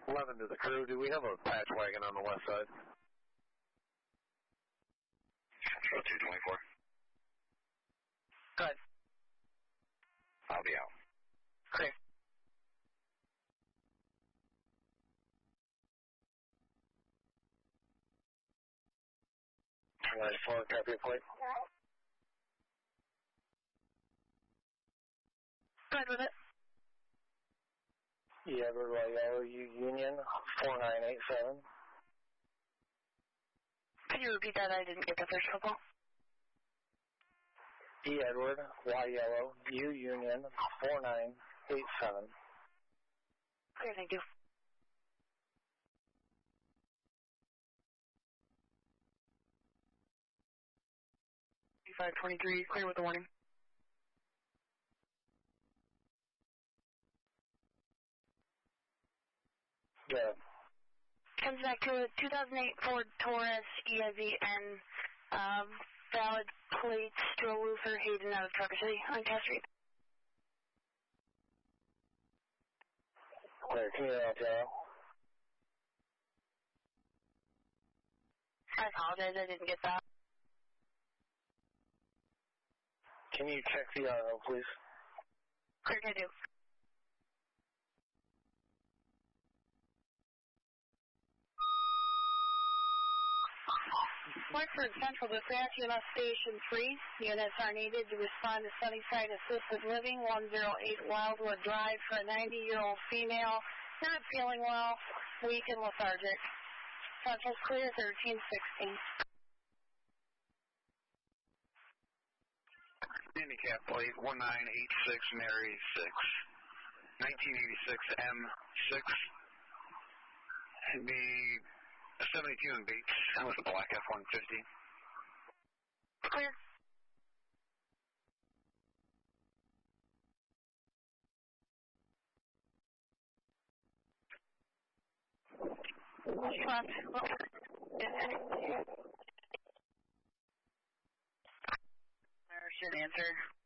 11 to the crew. Do we have a patch wagon on the west side? Central 224. Good. I'll be out. Great. Four, copy your plate. Good with it. Edward Yellow Union 4987. Could you repeat that? I didn't get the first couple. Edward Yellow Union 4987. Clear, thank you. $523, clear with the warning. Yeah. Comes back to a 2008 Ford Taurus EIVN, valid plates, Joe Luther, Hayden out of Trucker City on Cass Street. Clear, can you hear Joe? I apologize, I didn't get that. Can you check the RO, please? Clear, I do. Hartford Central Dispatch, EMS Station 3. Units are needed to respond to Sunnyside Assisted Living, 108 Wildwood Drive for a 90-year-old female, not feeling well, weak and lethargic. Central's clear, 1316. Handicap plate 1986 Mary 6. 1986 M6. The 72 in Bates with a black F-150. Clear. Should answer.